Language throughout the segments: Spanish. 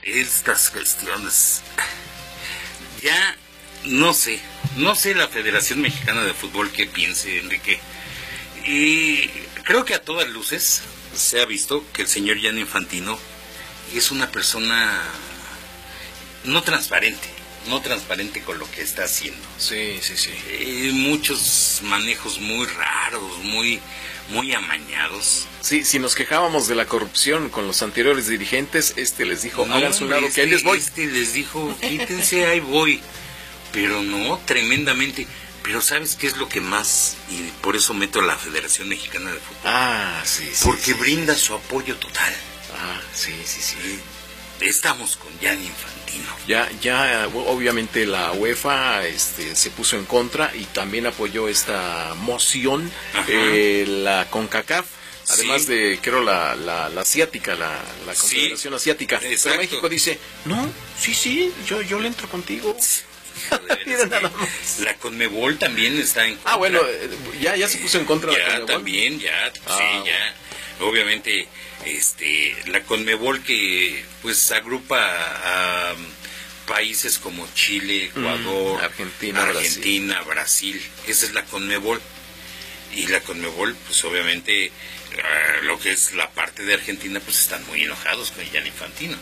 estas cuestiones, ya no sé la Federación Mexicana de Fútbol qué piense, Enrique. Y creo que a todas luces se ha visto que el señor Gianni Infantino es una persona no transparente con lo que está haciendo. Sí. Muchos manejos muy raros, muy amañados. Sí, si nos quejábamos de la corrupción con los anteriores dirigentes, les dijo, háganse un lado, que ahí les voy. Les dijo, quítense, ahí voy. Pero no, tremendamente. Pero ¿sabes qué es lo que más? Y por eso meto a la Federación Mexicana de Fútbol. Sí. Porque brinda su apoyo total. Sí. Estamos con Gianni Infantino. Ya, obviamente la UEFA se puso en contra y también apoyó esta moción, la CONCACAF. Además de, creo, la asiática, la Confederación Asiática. Exacto. Pero México dice, no, sí, yo le entro contigo. Mira, nada más. La CONMEBOL también está en contra. Bueno, ya se puso en contra de la CONMEBOL. también, ya. Obviamente, la CONMEBOL que pues agrupa a países como Chile, Ecuador, Argentina, Brasil. Esa es la CONMEBOL. Y la CONMEBOL, pues obviamente, lo que es la parte de Argentina, pues están muy enojados con Gianni Infantino.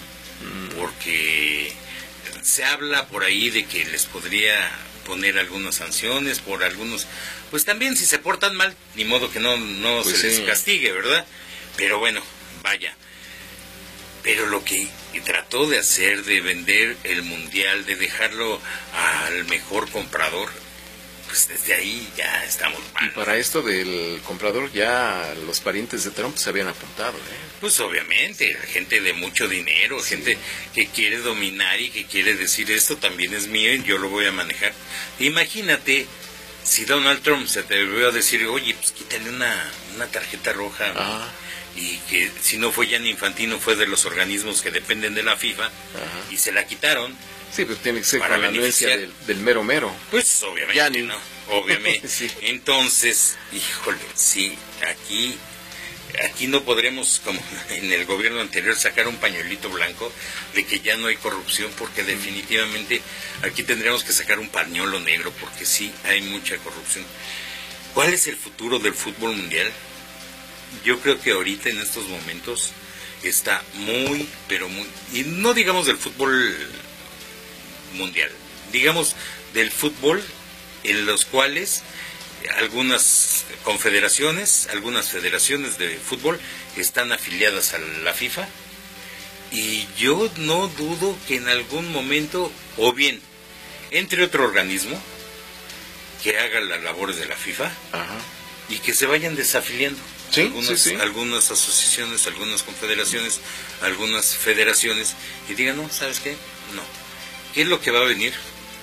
Porque se habla por ahí de que les podría poner algunas sanciones por algunos, pues también si se portan mal, ni modo que no pues se les castigue, ¿verdad? Pero bueno, vaya. Pero lo que trató de hacer, de vender el mundial, de dejarlo al mejor comprador, pues desde ahí ya estamos mal. Y para esto del comprador ya los parientes de Trump se habían apuntado, Pues obviamente, gente de mucho dinero, gente que quiere dominar y que quiere decir esto también es mío y yo lo voy a manejar. Imagínate si Donald Trump se atrevió a decir, oye, pues quítale una tarjeta roja, y que si no fue Gianni Infantino, fue de los organismos que dependen de la FIFA, y se la quitaron. Sí, pero tiene que ser con la anuencia del mero. Pues obviamente, Gianni. ¿No? Obviamente. Sí. Entonces, híjole, sí, aquí no podremos, como en el gobierno anterior, sacar un pañuelito blanco de que ya no hay corrupción, porque definitivamente aquí tendríamos que sacar un pañuelo negro, porque sí hay mucha corrupción. ¿Cuál es el futuro del fútbol mundial? Yo creo que ahorita, en estos momentos, está muy, pero muy... Y no digamos del fútbol mundial, digamos del fútbol en los cuales algunas confederaciones, algunas federaciones de fútbol están afiliadas a la FIFA, y yo no dudo que en algún momento, o bien entre otro organismo que haga las labores de la FIFA, y que se vayan desafiliando. Algunas asociaciones, algunas confederaciones, algunas federaciones, y digan, no, ¿sabes qué? No. ¿Qué es lo que va a venir?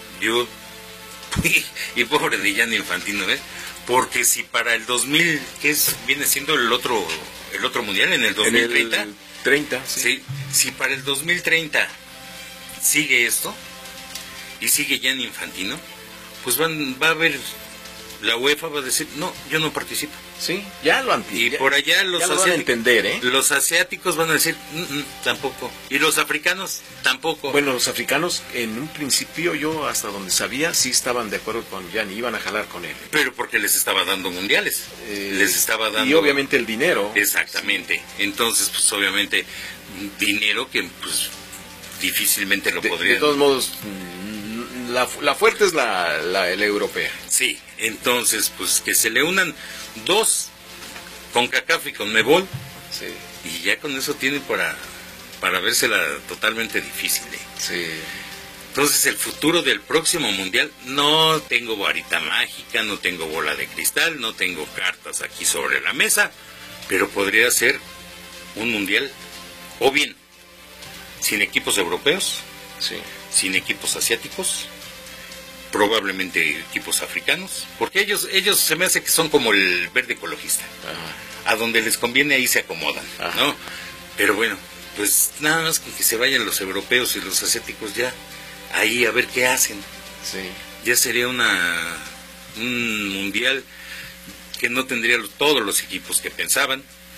Y pobre de Gianni Infantino, porque si para el 2000, que viene siendo el otro mundial, en el 2030, en el 30, si para el 2030 sigue esto, y sigue Gianni Infantino, pues va a haber, la UEFA va a decir, no, yo no participo. Sí, ya lo han Y por allá los asiáticos van a entender, los asiáticos van a decir, tampoco. Y los africanos, tampoco. Bueno, los africanos, en un principio, yo hasta donde sabía, sí estaban de acuerdo con Gianni, iban a jalar con él. Pero porque les estaba dando mundiales. Les estaba dando... Y obviamente el dinero. Exactamente. Sí. Entonces, pues obviamente, dinero que pues difícilmente lo podrían... De todos modos, la fuerte es la europea. Sí, entonces, pues que se le unan dos, CONCACAF y CONMEBOL, y ya con eso tienen para vérsela totalmente difícil. Sí. Entonces, el futuro del próximo mundial, no tengo varita mágica, no tengo bola de cristal, no tengo cartas aquí sobre la mesa, pero podría ser un mundial, o bien, sin equipos europeos, sin equipos asiáticos, probablemente equipos africanos, porque ellos se me hace que son como el verde ecologista. A donde les conviene ahí se acomodan, ¿no? Pero bueno, pues nada más que se vayan los europeos y los asiáticos ya ahí a ver qué hacen. Ya sería un mundial que no tendría todos los equipos que pensaban,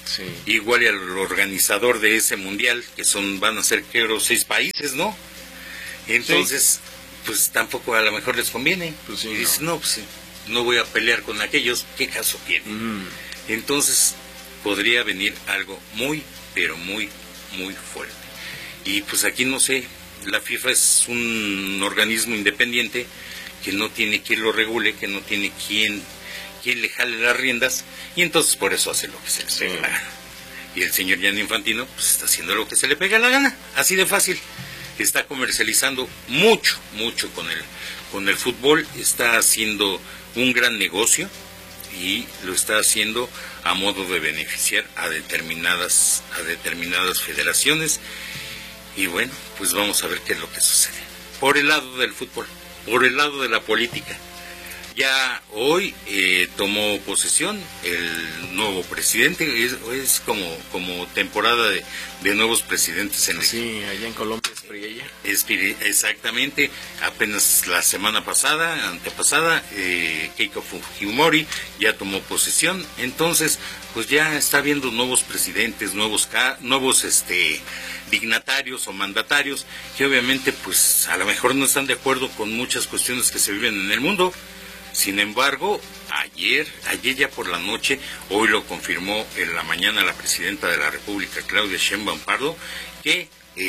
Sí. Igual al organizador de ese mundial, que van a ser, creo, 6 países, ¿no? Entonces, pues tampoco a lo mejor les conviene. Pues sí, y dices, no, pues no voy a pelear con aquellos, ¿qué caso tiene? Entonces, podría venir algo muy, pero muy, muy fuerte. Y pues aquí no sé, la FIFA es un organismo independiente que no tiene quien lo regule, que no tiene quien le jale las riendas, y entonces por eso hace lo que se le pega la gana. Y el señor Gianni Infantino pues está haciendo lo que se le pega la gana, así de fácil. Está comercializando mucho con el fútbol, está haciendo un gran negocio y lo está haciendo a modo de beneficiar a determinadas federaciones. Y bueno, pues vamos a ver qué es lo que sucede. Por el lado del fútbol, por el lado de la política, ya hoy tomó posesión el nuevo presidente. Es como temporada de nuevos presidentes en Sí, allá en Colombia es exactamente. Apenas la semana antepasada, Keiko Fujimori ya tomó posesión. Entonces, pues ya está habiendo nuevos presidentes, nuevos dignatarios o mandatarios que obviamente pues a lo mejor no están de acuerdo con muchas cuestiones que se viven en el mundo. Sin embargo, ayer ya por la noche, hoy lo confirmó en la mañana la presidenta de la República, Claudia Sheinbaum Pardo, que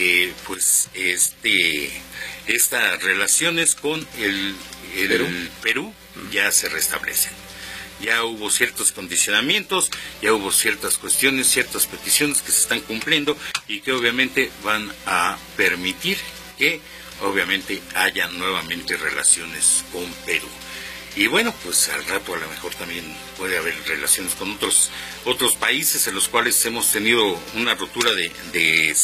estas relaciones con el Perú ya se restablecen. Ya hubo ciertos condicionamientos, ya hubo ciertas cuestiones, ciertas peticiones que se están cumpliendo y que obviamente van a permitir que obviamente haya nuevamente relaciones con Perú. Y bueno, pues al rato a lo mejor también puede haber relaciones con otros países en los cuales hemos tenido una rotura de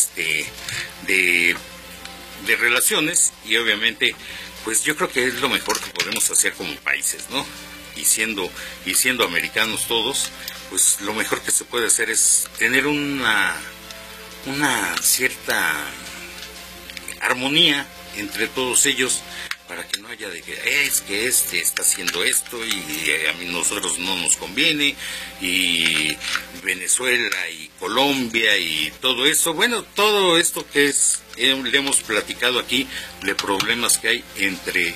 relaciones, y obviamente pues yo creo que es lo mejor que podemos hacer como países, ¿no? Y siendo americanos todos, pues lo mejor que se puede hacer es tener una cierta armonía entre todos ellos, para que no haya de que es que está haciendo esto y a nosotros no nos conviene, y Venezuela y Colombia y todo eso. Bueno, todo esto que le hemos platicado aquí de problemas que hay entre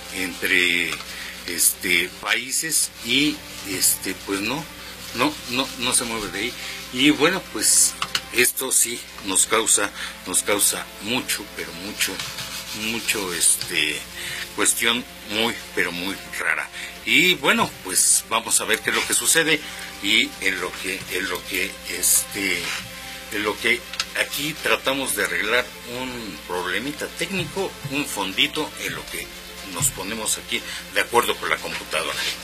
países, y pues no se mueve de ahí. Y bueno, pues esto sí nos causa mucho, pero mucho cuestión muy, pero muy rara. Y bueno, pues vamos a ver qué es lo que sucede, y en lo que aquí tratamos de arreglar un problemita técnico, un fondito, en lo que nos ponemos aquí de acuerdo con la computadora.